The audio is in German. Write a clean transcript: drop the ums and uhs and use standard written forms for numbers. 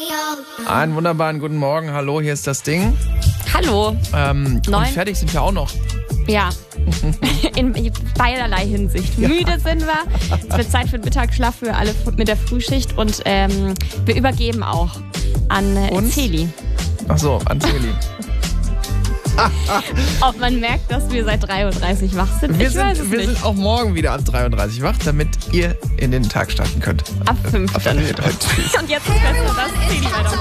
Einen wunderbaren guten Morgen. Hallo, hier ist das Ding. Hallo. Und fertig sind wir auch noch. Ja, in beiderlei Hinsicht. Ja. Müde sind wir. Es wird Zeit für den Mittagsschlaf für alle mit der Frühschicht. Und wir übergeben auch an Celi. Ach so, an Celi. Ob man merkt, dass wir seit 3.30 Uhr wach sind, Wir ich weiß es nicht. sind auch morgen wieder ab 3.30 Uhr wach, damit ihr in den Tag starten könnt. Ab 5 dann. Tschüss. Und jetzt ist besser, dass Celi weitermacht.